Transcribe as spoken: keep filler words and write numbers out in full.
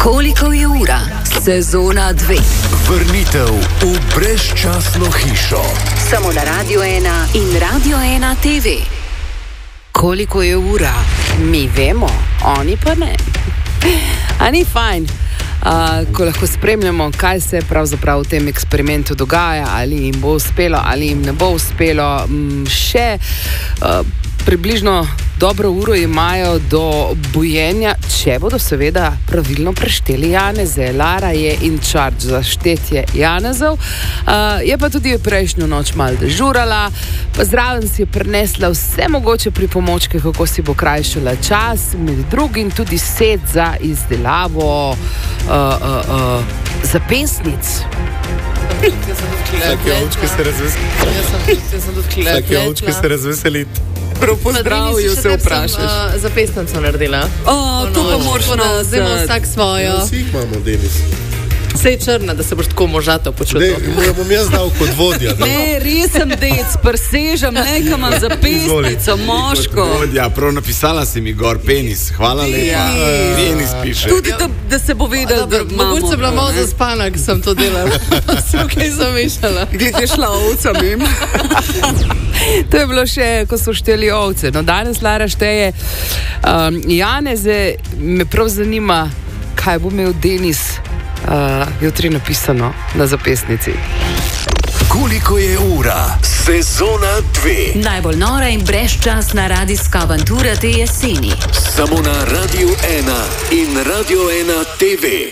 Koliko je ura? Sezona dve. Vrnitev v brezčasno hišo. Samo na Radio ena in Radio ena T V. Koliko je ura? Mi vemo, oni pa ne. A ni fajn, uh, ko lahko spremljamo, kaj se pravzaprav v tem eksperimentu dogaja, ali jim bo uspelo, ali jim ne bo uspelo. M, še uh, približno dobro uro imajo do bujenja, če bodo seveda pravilno prešteli janeze. Lara je in charge za štetje janezov. Uh, je pa tudi prejšnjo noč malo dežurala, pa zraven si je prinesla vse mogoče pripomočke, kako si bo krajšala čas, med drugim tudi set za izdelavo uh, uh, uh, zapestnic. Vsake ovčke se razveseliti. Vsake ovčke se razveseliti. Prav po zdravju se vprašaš. Uh, za pesnico naredila. O, to pa moraš nazad. Zdaj imamo vsak svojo. Vsi jih imamo, Denis. Sej črna, da se boš tako možato počutil. Ne, bom jaz dal kot vodja. Da. Ne, res sem dec, presežem, nekaj imam za pesnico, moško. Vodja, prav napisala si mi gor penis. Hvala lepa. Ja. Penis piše. Tudi, da, da se bo vedel, da imamo. Mogoče sem bila malo zaspana, ko sem to delala. Sem kaj zamešala. Gdje je šla ovca mim? To je bilo še, ko so šteli ovce. No, danes Lara šteje um, janeze. Me prav zanima, kaj bo imel Denis uh, jutri napisano na zapestnici. Koliko je ura? Sezona dve. Najbolj nora in brezčasna radijska avantura te jeseni. Samo na Radio ena in Radio ena T V.